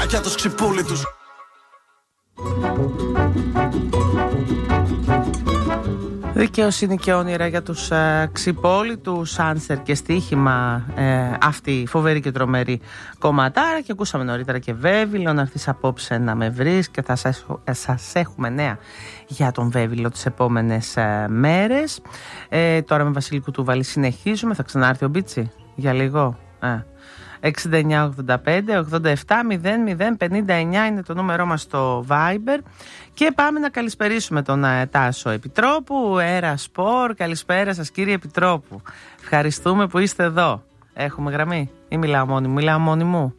για τους ξυπούλητους. Δικαιοσύνη και όνειρα για τους ξυπόλυτους, Άνσερ και στοίχημα, αυτή η φοβερή και τρομερή κομματάρα. Και ακούσαμε νωρίτερα και Βέβυλο, να έρθεις απόψε να με βρεις, και θα σας έχουμε νέα για τον Βέβυλο τις επόμενες μέρες. Τώρα με Βασίλη Κουτούβαλη συνεχίζουμε. Θα ξανάρθει ο Μπίτσι για λίγο. 6985-87-00-59 είναι το νούμερό μας στο Viber. Και πάμε να καλησπερίσουμε τον Τάσο Επιτρόπου, Έρα Σπορ. Καλησπέρα σας, κύριε Επιτρόπου. Ευχαριστούμε που είστε εδώ. Έχουμε γραμμή ή μιλάω μόνη μου?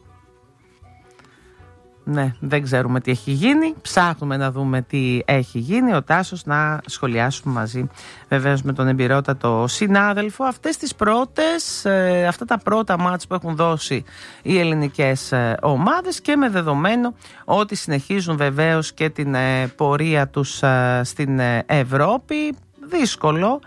Ναι, δεν ξέρουμε τι έχει γίνει. Ψάχνουμε να δούμε τι έχει γίνει. Ο Τάσος, να σχολιάσουμε μαζί βεβαίως με τον εμπειρότατο συνάδελφο αυτά τα πρώτα μάτς που έχουν δώσει οι ελληνικές ομάδες, και με δεδομένο ότι συνεχίζουν βεβαίως και την πορεία τους στην Ευρώπη. Δύσκολο.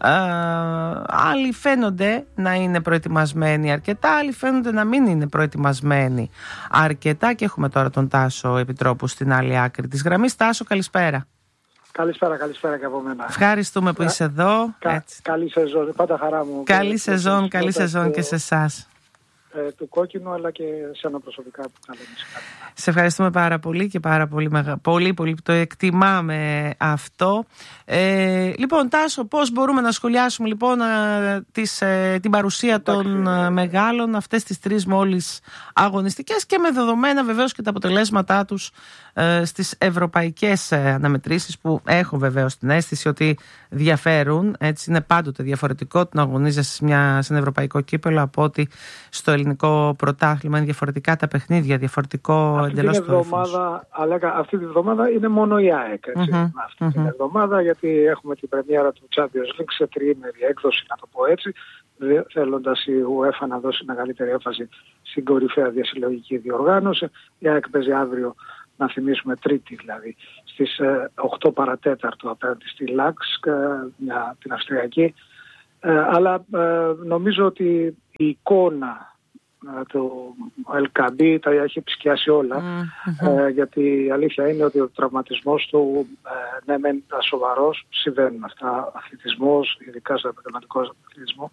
Άλλοι φαίνονται να είναι προετοιμασμένοι αρκετά, άλλοι φαίνονται να μην είναι προετοιμασμένοι αρκετά, και έχουμε τώρα τον Τάσο Επιτρόπου στην άλλη άκρη της γραμμής. Τάσο, καλησπέρα. Καλησπέρα και από μένα. Ευχαριστούμε που είσαι εδώ. Καλή σεζόν, πάντα χαρά μου. Καλή σεζόν και σε εσάς. Του κόκκινου, αλλά και σένα προσωπικά που κάνεις. Σε ευχαριστούμε πάρα πολύ και πάρα πολύ το εκτιμάμε αυτό. Λοιπόν, Τάσο, πώς μπορούμε να σχολιάσουμε λοιπόν την παρουσία των μεγάλων αυτές τις τρεις μόλις αγωνιστικές, και με δεδομένα βεβαίως και τα αποτελέσματά τους στις ευρωπαϊκές αναμετρήσεις, που έχω βεβαίως την αίσθηση ότι διαφέρουν. Έτσι, είναι πάντοτε διαφορετικό το να αγωνίζεσαι σε ένα ευρωπαϊκό κύπελο από ότι στο ελληνικό πρωτάθλημα. Είναι διαφορετικά τα παιχνίδια, διαφορετικό εντελώς το ύφος. Αυτή τη βδομάδα είναι μόνο η ΑΕΚ. Αυτή την εβδομάδα, γιατί έχουμε την πρεμιέρα του Champions League σε τριήμερη έκδοση, να το πω έτσι, θέλοντας η UEFA να δώσει μεγαλύτερη έμφαση στην κορυφαία διασυλλογική διοργάνωση. Η ΑΕΚ παίζει αύριο, να θυμίσουμε, Τρίτη δηλαδή, στις 8 παρατέταρτο απέναντι στη Λάξ, την Αυστριακή. Αλλά νομίζω ότι η εικόνα του Ελκαμπή τα έχει επισκιάσει όλα, γιατί η αλήθεια είναι ότι ο τραυματισμός του, ναι μεν ήταν σοβαρός, συμβαίνουν αυτά, αθλητισμός, ειδικά στο επαγγελματικό αθλητισμό,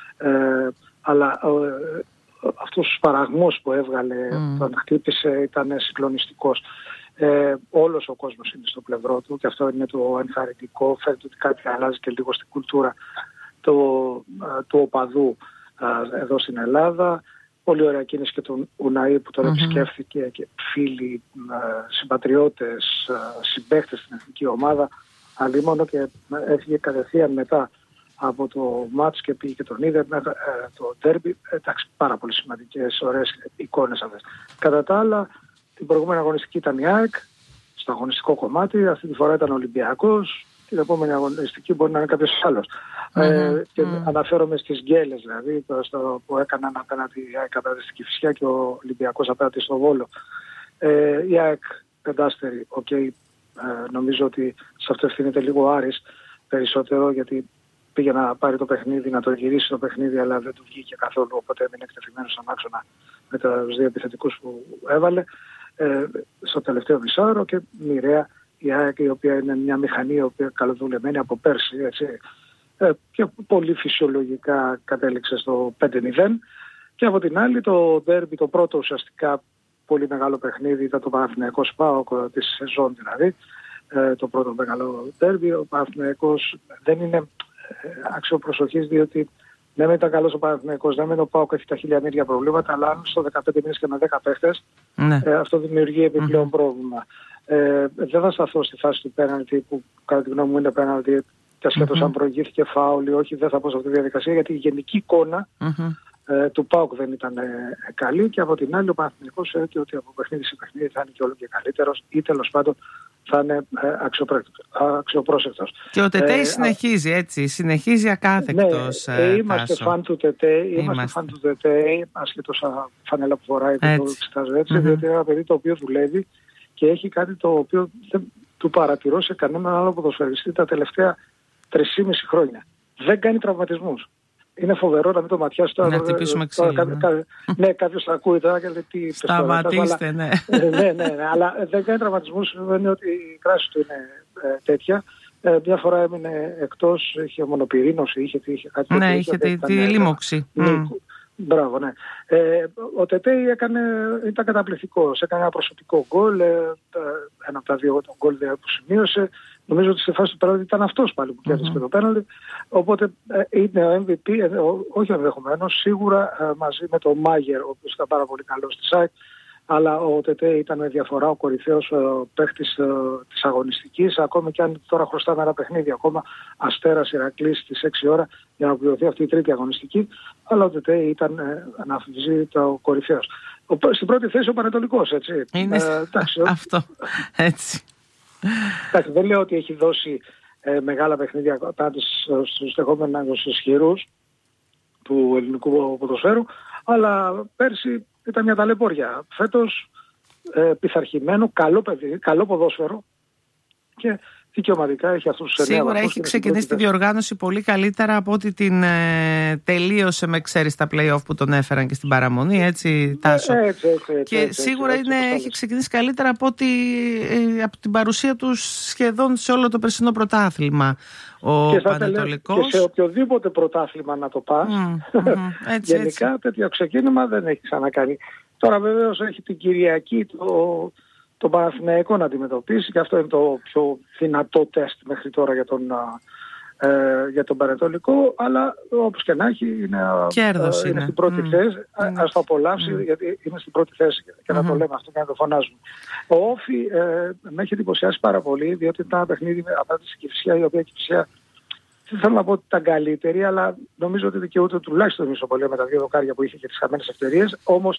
αλλά αυτός ο σπαραγμός που έβγαλε, τον χτύπησε, ήταν συγκλονιστικός. Όλος ο κόσμος είναι στο πλευρό του, και αυτό είναι το ενθαρρυντικό. Φαίνεται ότι κάτι αλλάζει και λίγο στην κουλτούρα του οπαδού εδώ στην Ελλάδα. Πολύ ωραία κίνηση και τον Ουναή που τον επισκέφθηκε, και φίλοι, συμπατριώτες, συμπαίχτες στην εθνική ομάδα, αλλήμωνο, και έφυγε κατευθείαν μετά από το μάτς και πήγε και τον είδε το ντέρμπι. Εντάξει, πάρα πολύ σημαντικές, ωραίες εικόνες αυτές. Κατά τα άλλα, την προηγούμενη αγωνιστική ήταν η ΑΕΚ στο αγωνιστικό κομμάτι, αυτή τη φορά ήταν ο Ολυμπιακός, την επόμενη αγωνιστική μπορεί να είναι κάποιος άλλος. Και αναφέρομαι στις γκέλες, δηλαδή που έκαναν απέναντι η ΑΕΚ απέναντι στην Κηφισιά και ο Ολυμπιακός απέναντι στο Βόλο. Η ΑΕΚ πεντάστερη, νομίζω ότι σε αυτό ευθύνεται λίγο ο Άρης περισσότερο, γιατί πήγε να πάρει το παιχνίδι, να το γυρίσει το παιχνίδι, αλλά δεν του βγήκε καθόλου, οπότε έμεινε εκτεθειμένος στον άξονα με τους δύο επιθετικούς που έβαλε στο τελευταίο μισάωρο, και μοιραία η ΑΕΚ, η οποία είναι μια μηχανή, η οποία καλοδουλεμένη από πέρσι, έτσι, και πολύ φυσιολογικά κατέληξε στο 5-0. Και από την άλλη το ντέρμπι, το πρώτο ουσιαστικά πολύ μεγάλο παιχνίδι, ήταν το Παναθηναϊκός ΠΑΟΚ της σεζόν δηλαδή, το πρώτο μεγάλο ντέρμπι. Ο Παναθηναϊκός δεν είναι άξιο προσοχής, διότι δεν ήταν καλός ο Παναθηναϊκός, δεν είναι ο ΠΑΟΚ, έχει τα χιλιαμύρια προβλήματα, αλλά αν στο 15 μήνες και με 10 παίχτες, αυτό δημιουργεί επιπλέον πρόβλημα. Δεν θα σταθώ στη φάση του πέναλτι, που κατά τη γνώμη μου είναι πέναλτι, και ασχέτως αν προηγήθηκε φάουλ ή όχι, δεν θα πω σε αυτή τη διαδικασία, γιατί η γενική εικόνα του ΠΑΟΚ δεν ήταν καλή, και από την άλλη ο Παναθηναϊκός φαίνεται ότι από παιχνίδι σε παιχνίδι θα είναι και όλο και καλύτερος, ή τέλος πάντων θα είναι αξιοπρόσεκτος. Και ο Τετέι συνεχίζει έτσι, συνεχίζει ακάθεκτος. Ναι, είμαστε φαν του Τετέι, ασχέτως φανέλα που φοράει, δεν το εξετάζω έτσι, διότι είναι ένα παιδί το οποίο δουλεύει και έχει κάτι το οποίο δεν του παρατηρώ σε κανέναν άλλο ποδοσφαιριστή τα τελευταία 3,5 χρόνια. Δεν κάνει τραυματισμούς. είναι φοβερό να μην το ματιάσει τώρα. Να χτυπήσουμε ξύλο. Ναι, κάποιος θα ακούει τώρα και λέει τι είπες τώρα. Σταματήστε, ναι. Ναι, αλλά δεν κάνει τραυματισμούς, σημαίνει ότι η κράση του είναι τέτοια. Μια φορά έμεινε εκτός, είχε μονοπυρήνωση, είχε κάτι. Ναι, είχε τη λίμωξη. Μπράβο, ναι. Ο Τετέι ήταν καταπληκτικός. Έκανε ένα προσωπικό γκολ, ένα από τα δύο γκολ που σημείωσε. Νομίζω ότι στη φάση του πέναλτι ήταν αυτός πάλι που κέρδισε το πέναλτι. Οπότε είναι ο MVP, όχι ενδεχομένως, σίγουρα μαζί με τον Μάγερ, ο οποίος ήταν πάρα πολύ καλός στη ΣΑΕΚ. Αλλά ο Τετέι ήταν με διαφορά ο κορυφαίος παίχτης της αγωνιστικής, ακόμη και αν τώρα χρωστάμε ένα παιχνίδι ακόμα, Αστέρας Ηρακλής στις 6 ώρα για να ολοκληρωθεί αυτή η τρίτη αγωνιστική. Αλλά ο Τετέι ήταν αναμφισβήτητα κορυφαίος. Στην πρώτη θέση ο Πανετολικός, έτσι. Είναι αυτό, έτσι. Εντάξει, δεν λέω ότι έχει δώσει μεγάλα παιχνίδια απέναντι στους λεγόμενους ισχυρούς του ελληνικού ποδοσφαίρου, αλλά πέρσι ήταν μια ταλαιπώρια. Φέτος πειθαρχημένο, καλό παιδί, καλό ποδόσφαιρο και δικαιωματικά έχει αυτούς τους 9 βαθμούς. Σίγουρα έχει ξεκινήσει τη διοργάνωση πολύ καλύτερα από ότι την τελείωσε με τα play-off που τον έφεραν και στην παραμονή, έτσι Τάσο. Και σίγουρα έχει ξεκινήσει καλύτερα από την παρουσία του σχεδόν σε όλο το περσινό πρωτάθλημα. Ο Πανετολικός. Και σε οποιοδήποτε πρωτάθλημα να το πας, γενικά τέτοιο ξεκίνημα δεν έχει ξανακάνει. Τώρα βεβαίως έχει την Κυριακή το Παναθηναϊκό να αντιμετωπίσει και αυτό είναι το πιο δυνατό τεστ μέχρι τώρα για τον Πανετολικό, αλλά όπως και να έχει είναι στην πρώτη θέση. Ας το απολαύσει γιατί είναι στην πρώτη θέση και να το λέμε αυτό και να το φωνάζουμε. Ο Όφι με έχει εντυπωσιάσει πάρα πολύ, διότι ήταν ένα παιχνίδι απέναντι στην Κηφισιά, η οποία Κηφισιά δεν θέλω να πω ότι ήταν καλύτερη, αλλά νομίζω ότι δικαιούται τουλάχιστον ισοπαλία με τα δύο δοκάρια που είχε και τις χαμένες ευκαιρίες. Όμως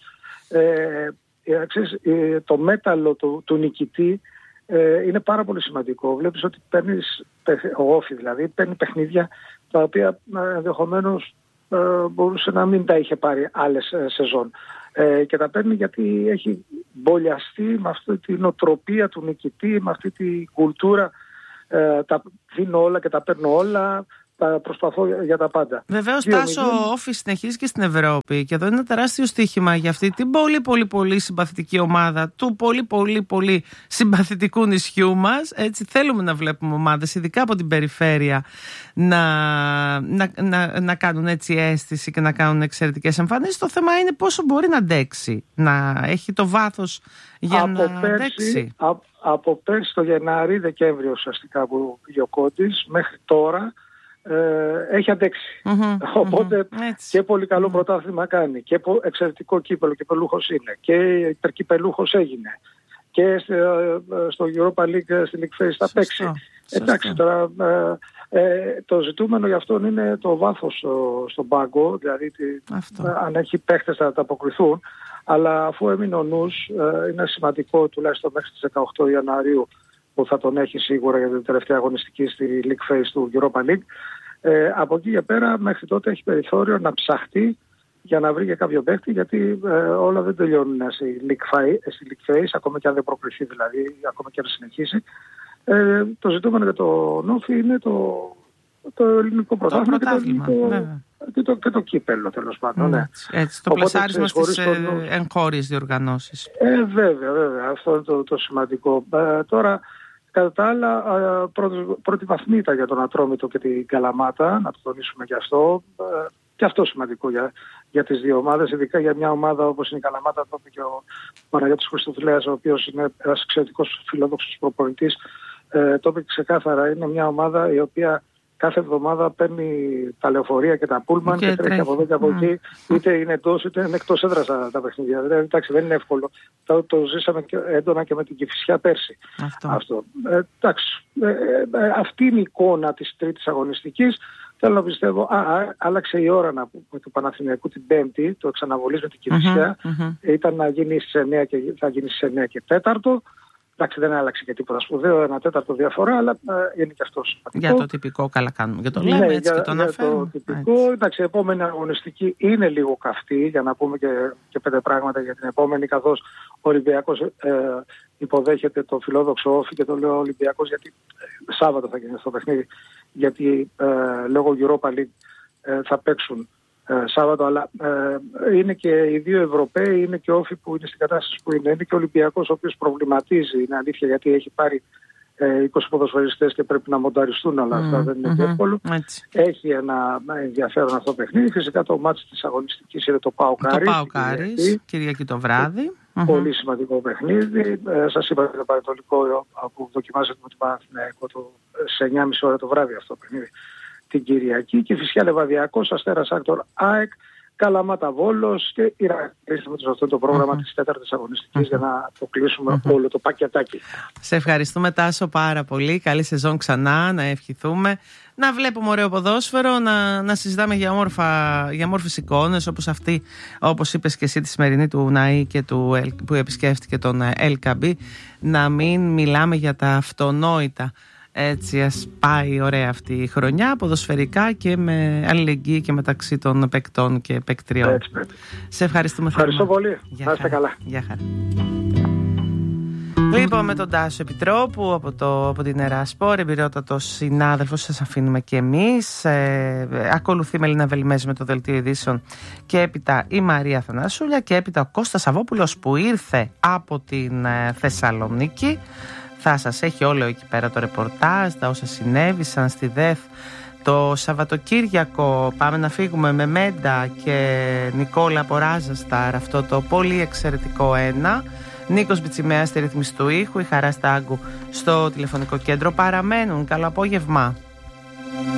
το μέταλλο του νικητή είναι πάρα πολύ σημαντικό. Βλέπεις ότι ο Όφι δηλαδή παίρνει παιχνίδια τα οποία ενδεχομένως μπορούσε να μην τα είχε πάρει άλλες σεζόν. Και τα παίρνει γιατί έχει μπολιαστεί με αυτή την νοοτροπία του νικητή, με αυτή την κουλτούρα. Τα δίνω όλα και τα παίρνω όλα. Προσπαθώ για τα πάντα. Βεβαίως, Τάσο, ο Όφι συνεχίζει και στην Ευρώπη και εδώ είναι ένα τεράστιο στοίχημα για αυτή την πολύ συμπαθητική ομάδα του πολύ συμπαθητικού νησιού μας. Έτσι θέλουμε να βλέπουμε ομάδες, ειδικά από την περιφέρεια, να κάνουν έτσι αίσθηση και να κάνουν εξαιρετικές εμφανίσεις. Το θέμα είναι πόσο μπορεί να αντέξει, να έχει το βάθος για να αντέξει. Από πέρσι το Γενάρη-Δεκέμβριο ουσιαστικά που πήγε ο Κόντης μέχρι τώρα έχει αντέξει. Οπότε και πολύ καλό πρωτάθλημα κάνει και εξαιρετικό κύπελο, κυπελούχος είναι και υπερκυπελούχος έγινε και στο Europa League, στη League Phase θα παίξει. Εντάξει, τώρα το ζητούμενο για αυτόν είναι το βάθος στον πάγκο, δηλαδή αν έχει παίχτες θα αποκριθούν, αλλά αφού έμεινε ο νους, είναι σημαντικό τουλάχιστον μέχρι τις 18 Ιανουαρίου που θα τον έχει σίγουρα για την τελευταία αγωνιστική στη League Phase του Europa League. Από εκεί για πέρα μέχρι τότε έχει περιθώριο να ψαχτεί για να βρει και κάποιο παίκτη, γιατί όλα δεν τελειώνουν στη League Phase, ακόμα και αν δεν προκριθεί δηλαδή, ακόμα και αν συνεχίσει. Το ζητούμενο για το Όφι είναι το ελληνικό πρωτάθλημα και το κύπελλο, τέλος πάντων. Έτσι, το πλασάρισμα στις εγχώριες διοργανώσεις. Βέβαια, αυτό είναι το σημαντικό. Τώρα, κατά τα άλλα, πρώτη βαθμίτα για τον Ατρόμητο και την Καλαμάτα, να το τονίσουμε και αυτό. Και αυτό σημαντικό για τις δύο ομάδες, ειδικά για μια ομάδα όπως είναι η Καλαμάτα, το είπε και ο Παναγιώτης Χριστοφυλέας, ο οποίος είναι ένας εξαιρετικός φιλόδοξος προπονητής. Το είπε ξεκάθαρα, είναι μια ομάδα η οποία κάθε εβδομάδα παίρνει τα λεωφορεία και τα πούλμαν και τρέχει από εδώ και από εκεί, είτε είναι εντός είτε είναι εκτός έδρας τα παιχνίδια. Δηλαδή, εντάξει, δεν είναι εύκολο. Το ζήσαμε έντονα και με την Κηφισιά πέρσι. Αυτό. Εντάξει, αυτή είναι η εικόνα της τρίτης αγωνιστικής. Θέλω να πιστεύω, άλλαξε η ώρα του Παναθηναϊκού την Πέμπτη, το εξαναβολής με την Κηφισιά. Ήταν να γίνει στις 9 και θα γίνει στις 9 και 4. Εντάξει, δεν άλλαξε και τίποτα σπουδαίο, 1/4 διαφορά, αλλά είναι και αυτό σημαντικό. Για το τυπικό, καλά κάνουμε. Για το λέμε έτσι και το αναφέρουμε. Το τυπικό, εντάξει, η επόμενη αγωνιστική είναι λίγο καυτή, για να πούμε και 5 πράγματα για την επόμενη, καθώς ο Ολυμπιακός υποδέχεται το φιλόδοξο Όφι, και το λέω Ολυμπιακός γιατί Σάββατο θα γίνει αυτό το παιχνίδι, γιατί λόγω Europa League θα παίξουν Σάββατο, αλλά είναι και οι δύο Ευρωπαίοι, είναι και όφοι που είναι στην κατάσταση που είναι. Είναι και ο Ολυμπιακός, ο οποίος προβληματίζει, είναι αλήθεια, γιατί έχει πάρει 20 ποδοσφαιριστές και πρέπει να μονταριστούν όλα αυτά, δεν είναι εύκολο. Έχει ένα ενδιαφέρον αυτό το παιχνίδι. Φυσικά το μάτς της αγωνιστικής είναι το ΠΑΟΚ Άρης, Κυριακή το βράδυ. Πολύ σημαντικό παιχνίδι. Σας είπα το Πανετολικό που δοκιμάζεται με το Παναθηναϊκό σε 9.30 ώρα το βράδυ αυτό το παιχνίδι την Κυριακή. Και φυσικά Λεβαδιακός, Αστέρας Άκτορ ΑΕΚ, Καλαμάτα Βόλος και Ηρακλής. Αυτό είναι το πρόγραμμα της τέταρτης αγωνιστικής για να το κλείσουμε όλο το πακετάκι. Σε ευχαριστούμε, Τάσο, πάρα πολύ. Καλή σεζόν ξανά, να ευχηθούμε. Να βλέπουμε ωραίο ποδόσφαιρο, να συζητάμε για όμορφες εικόνες όπως αυτή, όπως είπες και εσύ, τη σημερινή του Ναΐ και που επισκέφτηκε τον LKB. Να μην μιλάμε για τα αυτονόητα. Έτσι ας πάει ωραία αυτή η χρονιά, ποδοσφαιρικά και με αλληλεγγύη και μεταξύ των παικτών και παικτριών. Σε ευχαριστούμε. Ευχαριστώ πολύ. Να είστε καλά. Γεια χαρά. Λοιπόν, με τον Τάσο Επιτρόπου από την Εράσπορ, εμπειρότατο συνάδελφο, σας αφήνουμε και εμείς. Ακολουθεί Μελίνα Βελιμέζη με το Δελτίο Ειδήσεων και έπειτα η Μαρία Θανασούλια και έπειτα ο Κώστας Σαββόπουλος που ήρθε από την Θεσσαλονίκη. Θα σας έχει όλο εκεί πέρα το ρεπορτάζ, τα όσα συνέβησαν στη ΔΕΘ το Σαββατοκύριακο. Πάμε να φύγουμε με Μέντα και Νικόλα από Ράζασταρ, αυτό το πολύ εξαιρετικό ένα. Νίκος Μπιτσιμέας στη ρύθμιση του ήχου, η Χαρά Στάγκου στο τηλεφωνικό κέντρο. Παραμένουν. Καλό απόγευμα.